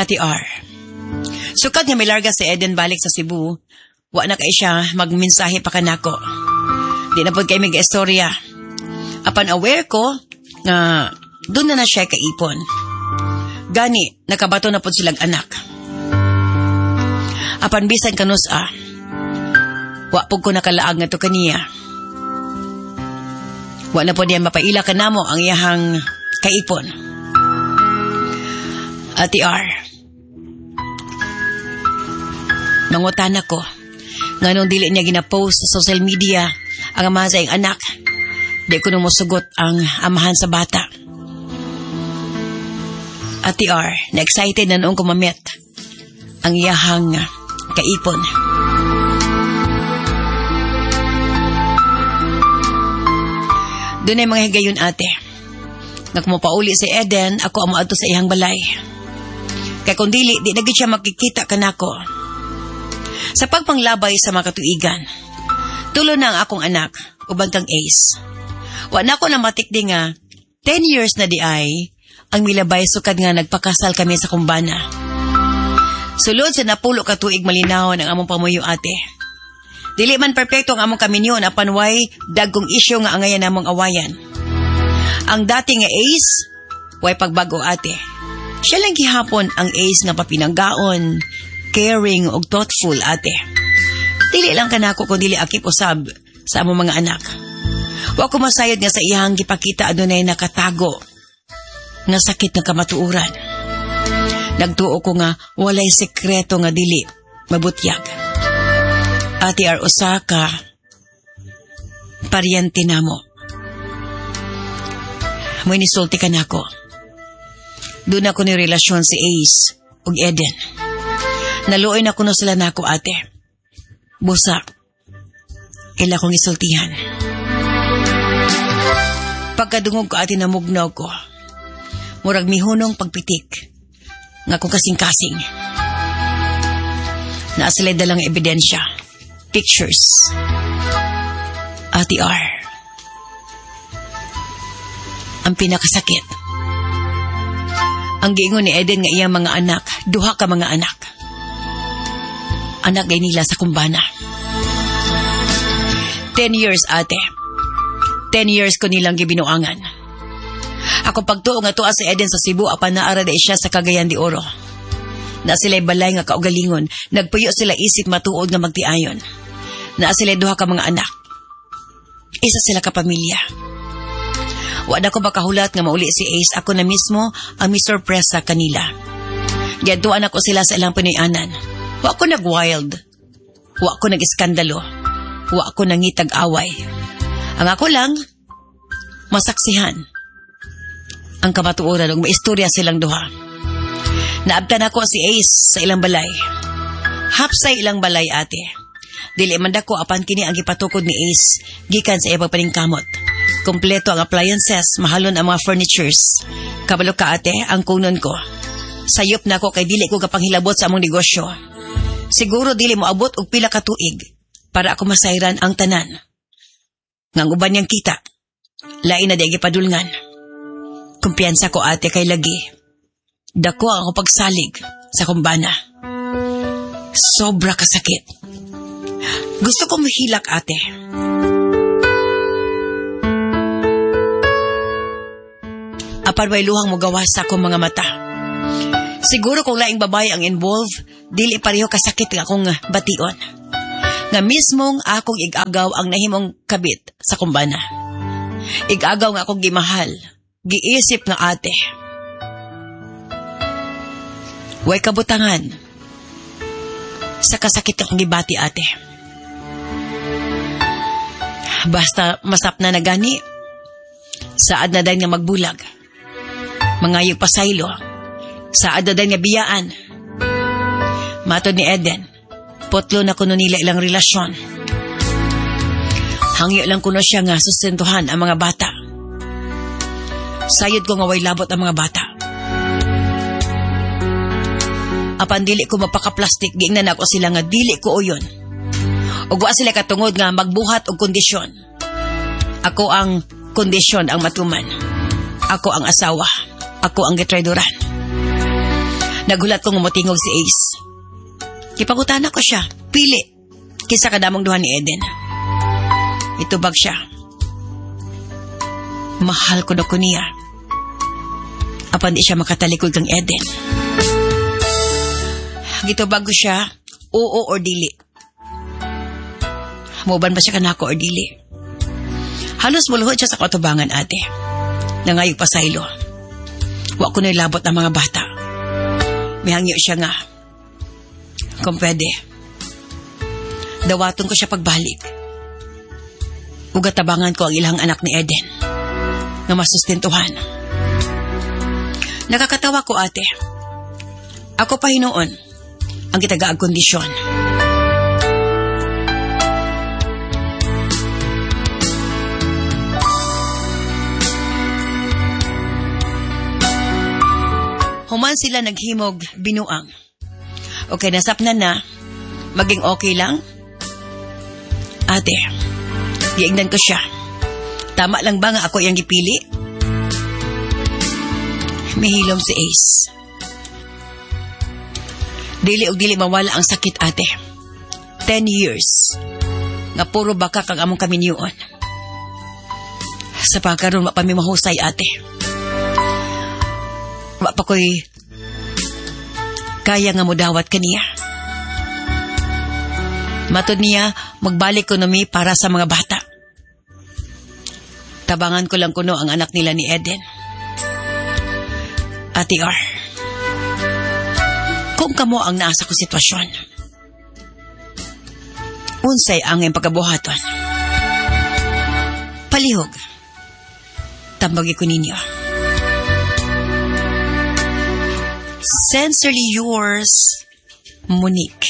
Ate R. Sukad nga may larga si Eden balik sa Cebu, wa na kay siya magmensahe pa kanako. Di na pod kay mig istorya. Apan aware ko nga doon na siya kaipon. Gani, nakabato na pod silang anak. Apan bisan kanusa, wa po ko nakalaag nga to kaniya. Wa na po diyan mapaila ka namo ang iyahang kaipon. Ate R, nangutan ako nga nung dili niya ginapost sa social media ang amahan sa iyang anak, di ko numusugot ang amahan sa bata. Ate R, na-excited na noong kumamit ang iyahang kaipon. Doon ay mga higayon ate. Nga kumapauli si Eden, ako ang maadto sa iyang balay. Kaya kung dili, di na gid siya makikita kanako. Sa pagpanglabay sa mga katuigan, tulo na ang akong anak, uban kang Ace. Wa na ko na matikdi nga, 10 years na di ay, ang milabay sukad nga nagpakasal kami sa kumbana. Sulod sa napulo katuig malinahon ang among pamuyo ate. Dili man perpekto ang among kaminyon apan way dagkong isyu nga angayan namong awayan. Ang dati nga Ace, way pagbago ate. Siya lang gihapon ang Ace nga papinanggaon, caring ug thoughtful ate. Dili lang kanako kun dili akip usab sa among mga anak. Wa ko masayod nga sa iyang gipakita adunay nakatago nga sakit nga kamatuoran. Nagtuo ko nga walay sekreto nga dili mabutyag. Ate R, Osaka, paryente namo. May nisulti ka na ako. Doon ako ni relasyon si Ace ug Eden. Naluoy na kuno sila nako ate. Busa, ila kong isultihan. Pagkadungog ko ate namugnaw ko. Murag mihunong pagpitik. Nga kong kasing-kasing. Naasalay dalang ebidensya. Pictures. Ate R. Ang pinakasakit. Ang giingon ni Eden nga iyang mga anak, duha ka mga anak. Anak gay nila sa kumbana. 10 years ate. 10 years ko nilang gibinuangan. Ako pagtuo nga tuwa si Eden sa Cebu apan naara day siya sa Cagayan de Oro. Na sila'y balay nga kaugalingon, nagpuyo sila isip matuod nga magtiayon. Na sila'y duha ka mga anak. Isa sila ka pamilya. Wala ko makahulat nga mauli si Ace, ako na mismo ang misurpresa kanila. Giadtuan ako sila sa ilang pinayanan. Wa ko nag-wild. Wa ko nag-iskandalo. Wa ko nangitag away. Ang ako lang, masaksihan. Ang kamatuoran ug maistorya silang duha. Naabtan ako si Ace sa ilang balay. Hapsay ilang balay ate. Dili man dako apan kini ang gipatukod ni Ace gikan sa iyang paningkamot. Kompleto ang appliances, mahalon ang mga furnitures. Kabalo ka ate, ang kunon ko. Sayop na ako kay dili ko kapanghilabot sa among negosyo. Siguro dili mo abot og pila ka tuig para ako masayran ang tanan. Ngang uban niyang kita, lain na di gipadulngan. Kumpiyansa ko ate kay lagi. Dako ang ako pagsalig sa kumbana. Sobra kasakit. Gusto ko mahilak ate. Apan way luhang mo gawas sa akong mga mata. Siguro kung laing babae ang involved, dili pareho kasakit nga akong bation. Nga mismong akong igagaw ang nahimong kabit sa kumbana. Igagaw nga akong gimahal. Giisip nga ate. Way kabutangan. Sa kasakit akong gibati ate. Basta masap na nagani, saad na dahil nga magbulag. Mangayog pasaylo, saad na dahil nga biyaan. Matod ni Eden, potlo na kuno nila ilang relasyon. Hangyo lang kuno siya nga sustentuhan ang mga bata. Sayod ko nga way labot ang mga bata. Apan dili ko mapaka-plastic, giingnan ako sila nga dili ko uyon. Ug wa sila katungod nga magbuhat og kondisyon. Ako ang kondisyon ang matuman. Ako ang asawa. Ako ang gitraydoran. Nagulat kong umutingog si Ace. Kipangutana ko siya, pili, kisa kadamong duha ni Eden. Itubag siya. Mahal ko na ko niya. Apan di siya makatalikod kang Eden. Gitubag ko siya, oo or dili. Muban ba siya kanako or dili? Halos muluhod siya sa katubangan, ate. Nangayog pasaylo. Wa ko nilabot ang mga bata. Mihangyo siya nga. Kung pwede. Dawaton ko siya pagbalik. Ugatabangan ko ang ilang anak ni Eden. Nga masustentuhan. Nakakatawa ko, ate. Ako pa hinoon ang kitagaag kondisyon. Human sila naghimog binuang. Okay, nasapnan na. Maging okay lang? Ate, giingnan ko siya. Tama lang ba nga ako yung gipili? Mihilom si Ace. Dili og dili mawala ang sakit, ate. 10 years. Nga puro baka kang among kaminyoon. Sa pagkaroon mapami mahusay, ate. Wa pa ko'y kaya nga mo dawat kaniya. Matod niya, magbalik ko nami para sa mga bata. Tabangan ko lang kuno ang anak nila ni Eden. Ate R, kung kamo ang naasa ko sitwasyon, unsay ang iyong pagkabuhaton. Palihog, tambagi ko ninyo. Sincerely yours, Monique.